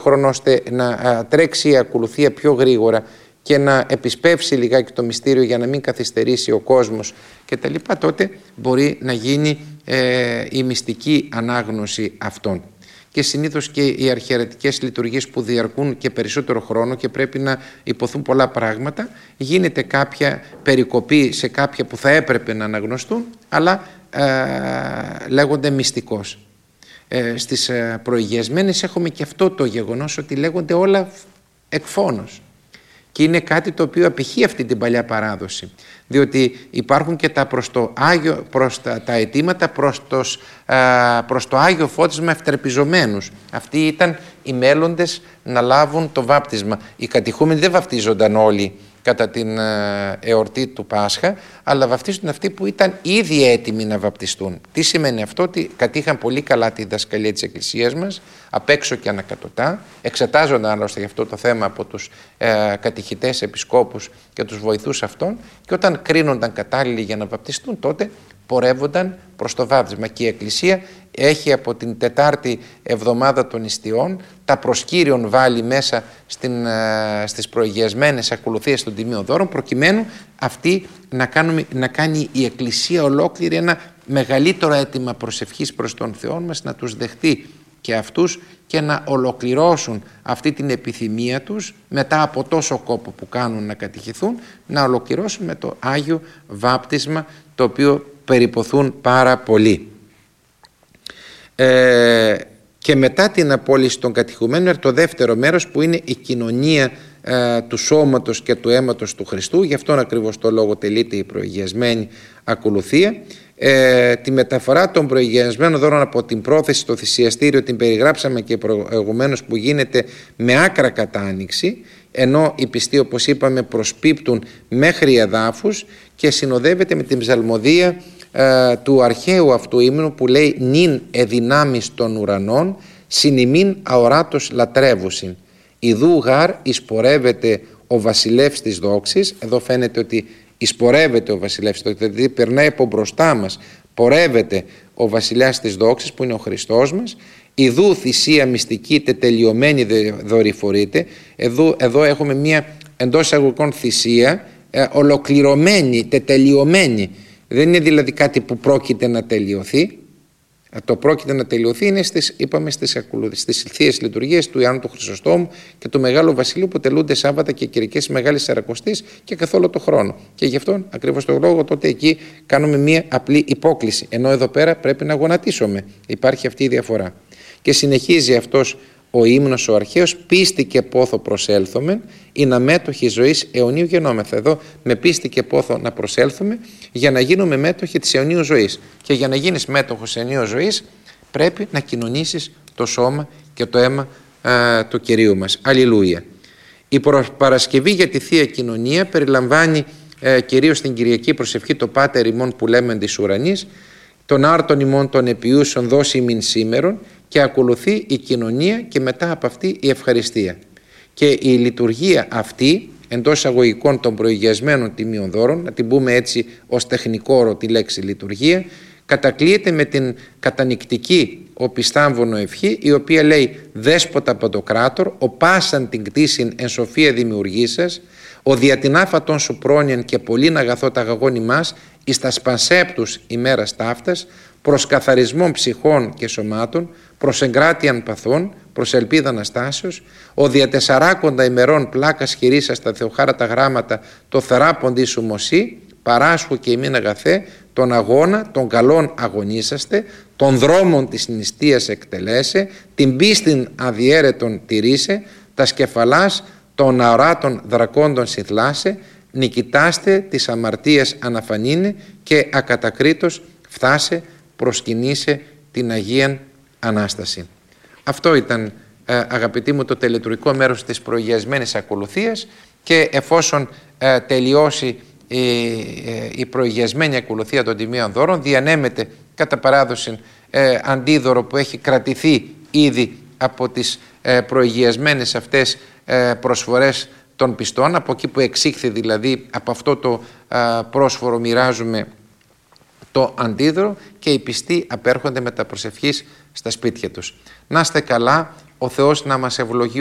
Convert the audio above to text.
χρόνο ώστε να τρέξει η ακολουθία πιο γρήγορα και να επισπεύσει λιγάκι το μυστήριο για να μην καθυστερήσει ο κόσμος κτλ., τότε μπορεί να γίνει η μυστική ανάγνωση αυτών. Και συνήθως και οι αρχιερετικές λειτουργίες που διαρκούν και περισσότερο χρόνο και πρέπει να υποθούν πολλά πράγματα, γίνεται κάποια περικοπή σε κάποια που θα έπρεπε να αναγνωστούν, αλλά λέγονται μυστικώς. Στις προηγιασμένες έχουμε και αυτό το γεγονός ότι λέγονται όλα εκφώνως. Και είναι κάτι το οποίο απηχεί αυτή την παλιά παράδοση. Διότι υπάρχουν και τα αιτήματα προς το Άγιο Φώτισμα ευτερπιζομένους. Αυτοί ήταν οι μέλλοντες να λάβουν το βάπτισμα. Οι κατηχούμενοι δεν βαφτίζονταν όλοι κατά την εορτή του Πάσχα, αλλά βαφτίζονταν αυτοί που ήταν ήδη έτοιμοι να βαπτιστούν. Τι σημαίνει αυτό? Ότι κατήχαν πολύ καλά τη διδασκαλία της Εκκλησίας μας, απ' έξω και ανακατοτά, εξετάζονταν άλλωστε για αυτό το θέμα από τους κατηχητές επισκόπους και τους βοηθούς αυτών, και όταν κρίνονταν κατάλληλοι για να βαπτιστούν, τότε πορεύονταν προς το βάπτισμα. Και η Εκκλησία έχει από την Τετάρτη εβδομάδα των Ιστιών τα προσκύριον βάλει μέσα στις προηγιασμένες ακολουθίες των Τιμίων Δώρων, προκειμένου αυτή να κάνει η Εκκλησία ολόκληρη ένα μεγαλύτερο αίτημα προσευχής προς τον Θεό μας, να τους δεχτεί και αυτούς και να ολοκληρώσουν αυτή την επιθυμία τους μετά από τόσο κόπο που κάνουν να κατηχηθούν, να ολοκληρώσουν με το Άγιο Βάπτισμα, το οποίο περιποθούν πάρα πολύ. Και μετά την απόλυση των κατηχουμένων το δεύτερο μέρος, που είναι η κοινωνία του σώματος και του αίματος του Χριστού. Γι' αυτόν ακριβώς το λόγο τελείται η προηγιασμένη ακολουθία. Τη μεταφορά των προηγιασμένων δώρων από την πρόθεση στο θυσιαστήριο την περιγράψαμε και προηγουμένως, που γίνεται με άκρα κατάνοιξη, ενώ οι πιστοί, όπως είπαμε, προσπίπτουν μέχρι εδάφους, και συνοδεύεται με την ψαλμοδία του αρχαίου αυτού ύμνου που λέει «Νυν εδυνάμεις των ουρανών, συνημήν αοράτος λατρεύουσιν. Ιδού γάρ εισπορεύεται ο βασιλεύς της δόξης». Εδώ φαίνεται ότι εισπορεύεται ο βασιλεύς, δηλαδή περνάει από μπροστά μας, πορεύεται ο βασιλιάς της δόξης που είναι ο Χριστός μας. Ιδού θυσία μυστική τετελειωμένη δορυφορείται. Εδώ έχουμε μια εντός εισαγωγικών θυσία ολοκληρωμένη, τετελειωμένη. Δεν είναι δηλαδή κάτι που πρόκειται να τελειωθεί. Το πρόκειται να τελειωθεί είναι στις θείες λειτουργίες του Ιωάννου του Χρυσοστόμου και του Μεγάλου Βασιλείου, που τελούνται Σάββατα και Κυριακές Μεγάλης Σαρακοστής και καθ' όλο το χρόνο. Και γι' αυτόν ακριβώς τον λόγο τότε εκεί κάνουμε μία απλή υπόκληση. Ενώ εδώ πέρα πρέπει να γονατίσουμε. Υπάρχει αυτή η διαφορά. Και συνεχίζει αυτός ο ύμνος ο αρχαίος, «Πίστη και πόθο προσέλθομεν, είναι αμέτωχοι ζωής αιωνίου γενόμεθα». Εδώ με πίστη και πόθο να προσέλθουμε για να γίνουμε μέτοχοι της αιωνίου ζωής. Και για να γίνεις μέτοχος αιωνίου ζωής πρέπει να κοινωνήσεις το σώμα και το αίμα του Κυρίου μας. Αλληλούια. Η Παρασκευή για τη Θεία Κοινωνία περιλαμβάνει κυρίως την Κυριακή προσευχή το Πάτερ ημών που λέμε της ουρανής, τον άρτον ημών των επιούσεων δώσει ημίν σήμερον, και ακολουθεί η κοινωνία και μετά από αυτή η ευχαριστία. Και η λειτουργία αυτή εντός εισαγωγικών των προηγιασμένων τιμίων δώρων, να την πούμε έτσι ως τεχνικό όρο τη λέξη λειτουργία, κατακλείεται με την κατανυκτική οπισθάμβωνο ευχή, η οποία λέει «Δέσποτα Παντοκράτορ, ο πάσαν την κτήσιν εν σοφία δημιουργήσας, ο διατινάφατον σου πρόνοιαν και πολλήν αγαθό τα αγαγόνι μας, εις τα σπανσέπτους ημέρας ταύτας, προς καθαρισμόν ψυχών και σωμάτων, προς εγκράτειαν παθών, προς ελπίδα Αναστάσεως, ο διατεσσαράκοντα ημερών πλάκας χειρίσας στα θεοχάρατα γράμματα, το θεράποντι σου μωσί, παράσχου και ημίν αγαθέ, τον αγώνα, των καλών αγωνίσαστε, των δρόμων της νηστείας εκτελέσε, την πίστην αδιέρετον τηρήσε, τα σκεφαλάς των αοράτων δρακόντων συνθλάσε, νικητάστε της αμαρτίας αναφανίνε και ακατακρίτως φτάσε προσκυνήσε την Αγίαν Ανάσταση. Αυτό ήταν, αγαπητοί μου, το τελετουργικό μέρος της προηγιασμένης ακολουθίας, και εφόσον τελειώσει η προηγιασμένη ακολουθία των τιμίων δώρων, διανέμεται κατά παράδοση αντίδωρο που έχει κρατηθεί ήδη από τις προηγιασμένες αυτές προσφορές των πιστών, από εκεί που εξήχθη δηλαδή από αυτό το πρόσφορο μοιράζουμε το αντίδωρο, και οι πιστοί απέρχονται με τα προσευχής στα σπίτια τους. Να είστε καλά, ο Θεός να μας ευλογεί